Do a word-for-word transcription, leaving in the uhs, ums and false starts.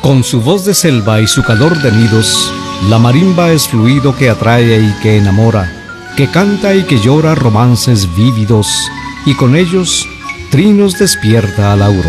Con su voz de selva y su calor de nidos, la marimba es fluido que atrae y que enamora, que canta y que llora romances vívidos, y con ellos trinos despierta a la aurora.